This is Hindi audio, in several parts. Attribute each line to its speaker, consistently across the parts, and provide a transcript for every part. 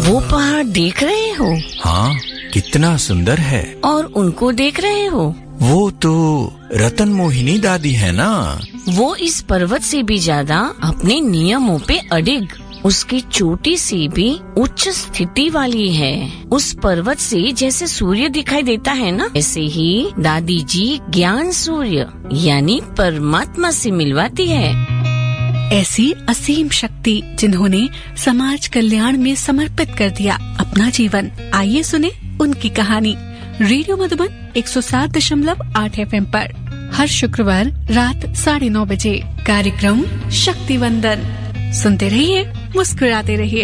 Speaker 1: वो पहाड़ देख रहे हो?
Speaker 2: हाँ, कितना सुंदर है।
Speaker 1: और उनको देख रहे हो?
Speaker 2: वो तो रतन मोहिनी दादी है ना।
Speaker 1: वो इस पर्वत से भी ज्यादा अपने नियमों पे अडिग, उसकी चोटी से भी उच्च स्थिति वाली है। उस पर्वत से जैसे सूर्य दिखाई देता है ना, ऐसे ही दादी जी ज्ञान सूर्य यानी परमात्मा से मिलवाती है।
Speaker 3: ऐसी असीम शक्ति जिन्होंने समाज कल्याण में समर्पित कर दिया अपना जीवन। आइए सुने उनकी कहानी रेडियो मधुबन 107.8 FM पर हर शुक्रवार रात 9:30 बजे कार्यक्रम शक्ति वंदन। सुनते रहिए, मुस्कुराते रहिए।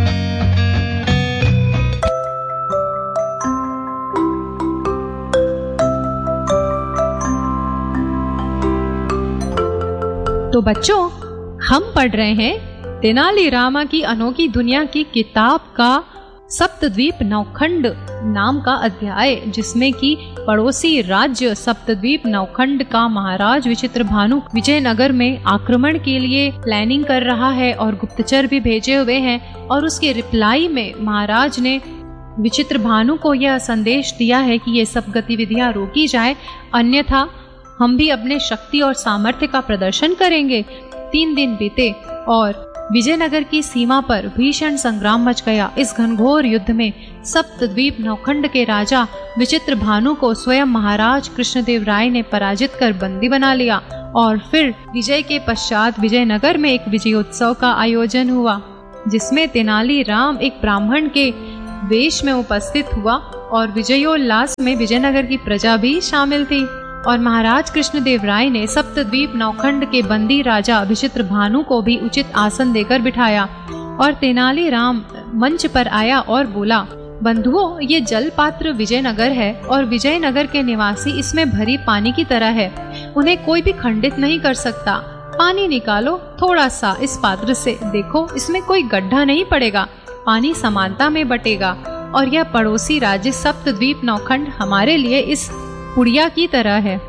Speaker 4: तो बच्चों, हम पढ़ रहे हैं तेनालीरामा की अनोखी दुनिया की किताब का सप्तद्वीप नौखंड नाम का अध्याय, जिसमें कि पड़ोसी राज्य सप्तद्वीप नौखंड का महाराज विचित्रभानु विजयनगर में आक्रमण के लिए प्लानिंग कर रहा है और गुप्तचर भी भेजे हुए हैं। और उसके रिप्लाई में महाराज ने विचित्रभानु को यह संदेश दिया है कि ये सब गतिविधियां रोकी जाए, अन्यथा हम भी अपने शक्ति और सामर्थ्य का प्रदर्शन करेंगे। 3 दिन बीते और विजयनगर की सीमा पर भीषण संग्राम मच गया। इस घनघोर युद्ध में सप्तद्वीप नौखंड के राजा विचित्रभानु को स्वयं महाराज कृष्णदेव राय ने पराजित कर बंदी बना लिया। और फिर विजय के पश्चात विजयनगर में एक विजयोत्सव का आयोजन हुआ, जिसमें तेनालीराम एक ब्राह्मण के वेश में उपस्थित हुआ और विजयोल्लास में विजयनगर की प्रजा भी शामिल थी। और महाराज कृष्णदेव राय ने सप्तद्वीप नौखंड के बंदी राजा विचित्रभानु को भी उचित आसन देकर बिठाया। और तेनालीराम मंच पर आया और बोला, बंधुओं, ये जल पात्र विजयनगर है और विजयनगर के निवासी इसमें भरी पानी की तरह है। उन्हें कोई भी खंडित नहीं कर सकता। पानी निकालो थोड़ा सा इस पात्र से, देखो इसमें कोई गड्ढा नहीं पड़ेगा, पानी समानता में बटेगा। और यह पड़ोसी राज्य सप्तद्वीप नौखंड हमारे लिए इस पुड़िया की तरह है।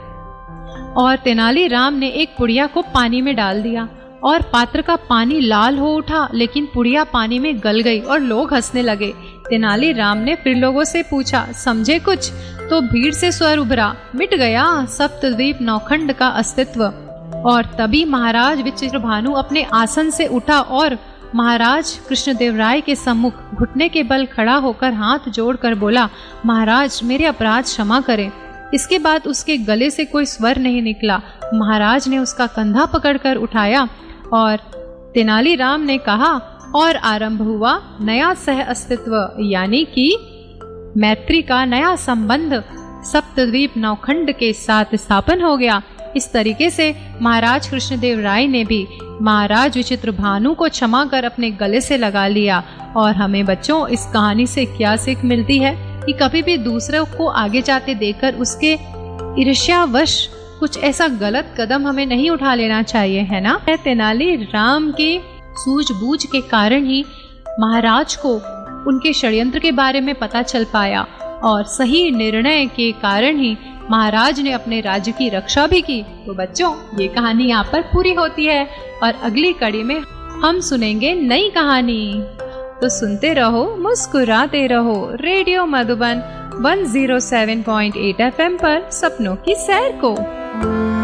Speaker 4: और तेनालीराम ने एक पुड़िया को पानी में डाल दिया और पात्र का पानी लाल हो उठा, लेकिन पुड़िया पानी में गल गई और लोग हंसने लगे। तेनालीराम ने फिर लोगों से पूछा, समझे कुछ? तो भीड़ से स्वर उभरा, मिट गया सप्तद्वीप नौखंड का अस्तित्व। और तभी महाराज विचित्रभानु अपने आसन से उठा और महाराज कृष्णदेव राय के सम्मुख घुटने के बल खड़ा होकर हाथ जोड़कर बोला, महाराज मेरे अपराध क्षमा करें। इसके बाद उसके गले से कोई स्वर नहीं निकला। महाराज ने उसका कंधा पकड़कर उठाया और तेनालीराम ने कहा, और आरंभ हुआ नया सह अस्तित्व, यानी कि मैत्री का नया संबंध सप्तद्वीप नौखंड के साथ स्थापन हो गया। इस तरीके से महाराज कृष्णदेव राय ने भी महाराज विचित्रभानु को क्षमा कर अपने गले से लगा लिया। और हमें बच्चों, इस कहानी से क्या सीख मिलती है कि कभी भी दूसरों को आगे जाते देखकर उसके ईर्ष्यावश कुछ ऐसा गलत कदम हमें नहीं उठा लेना चाहिए, है ना। तेनालीराम के सूझबूझ के कारण ही महाराज को उनके षड्यंत्र के बारे में पता चल पाया और सही निर्णय के कारण ही महाराज ने अपने राज्य की रक्षा भी की। तो बच्चों, ये कहानी यहाँ पर पूरी होती है और अगली कड़ी में हम सुनेंगे नई कहानी। तो सुनते रहो, मुस्कुराते रहो। रेडियो मधुबन 107.8 FM पर सपनों की सैर को।